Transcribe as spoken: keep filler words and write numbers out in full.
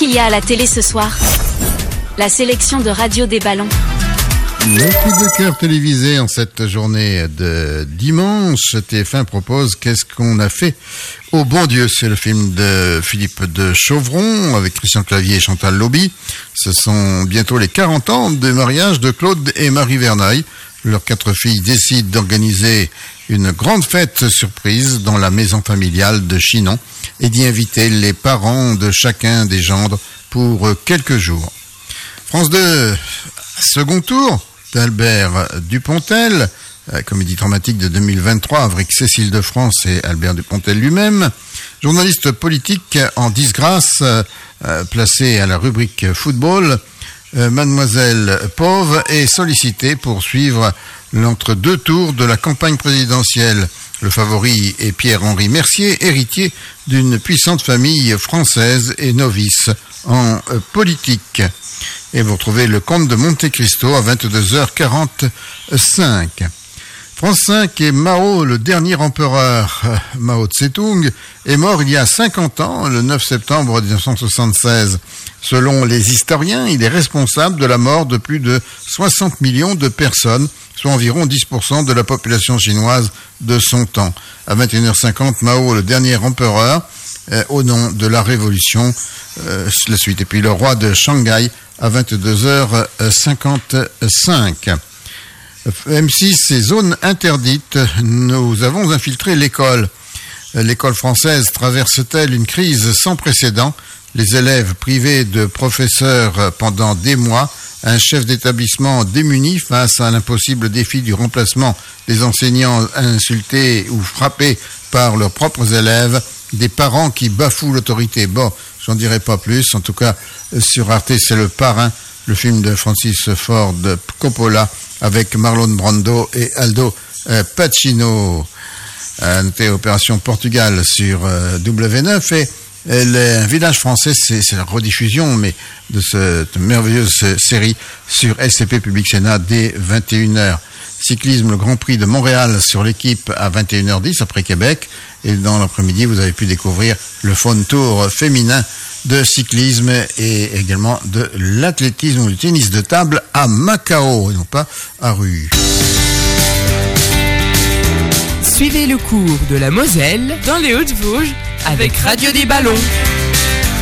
qu'il y a à la télé ce soir? La sélection de Radio des Ballons. Le coup de cœur télévisé en cette journée de dimanche. T F un propose Qu'est-ce qu'on a fait au bon Dieu. C'est le film de Philippe de Chauvron avec Christian Clavier et Chantal Lauby. Ce sont bientôt les quarante ans de mariage de Claude et Marie Verneuil. Leurs quatre filles décident d'organiser une grande fête surprise dans la maison familiale de Chinon et d'y inviter les parents de chacun des gendres pour quelques jours. France deux, second tour d'Albert Dupontel, comédie dramatique de deux mille vingt-trois avec Cécile de France et Albert Dupontel lui-même. Journaliste politique en disgrâce, euh, placé à la rubrique football, euh, Mademoiselle Pauve est sollicitée pour suivre l'entre-deux tours de la campagne présidentielle. Le favori est Pierre-Henri Mercier, héritier d'une puissante famille française et novice en euh, politique. Et vous retrouvez le Comte de Monte Cristo à vingt-deux heures quarante-cinq. France cinq et Mao, le dernier empereur, Mao Tse-tung, est mort il y a cinquante ans, le neuf septembre mille neuf cent soixante-seize. Selon les historiens, il est responsable de la mort de plus de soixante millions de personnes, soit environ dix pour cent de la population chinoise de son temps. À vingt et une heures cinquante, Mao, le dernier empereur, euh, au nom de la Révolution, euh, la suite. Et puis le roi de Shanghai, à vingt-deux heures cinquante-cinq. M six et zone interdite, nous avons infiltré l'école. L'école française traverse-t-elle une crise sans précédent? Les élèves privés de professeurs pendant des mois, un chef d'établissement démuni face à l'impossible défi du remplacement des enseignants insultés ou frappés par leurs propres élèves, des parents qui bafouent l'autorité. Bon, j'en dirai pas plus. En tout cas, sur Arte, c'est Le Parrain, le film de Francis Ford Coppola avec Marlon Brando et Aldo euh, Pacino. Euh, notez Opération Portugal sur euh, W neuf et euh, un village français, c'est, c'est la rediffusion mais de cette merveilleuse série sur S C P Public Sénat dès vingt et une heures. Cyclisme, le Grand Prix de Montréal sur l'équipe à vingt et une heures dix après Québec. Et dans l'après-midi, vous avez pu découvrir le Fun Tour féminin de cyclisme et également de l'athlétisme ou du tennis de table à Macao et non pas à Rue. Suivez le cours de la Moselle dans les Hautes-Vosges avec Radio des Ballons.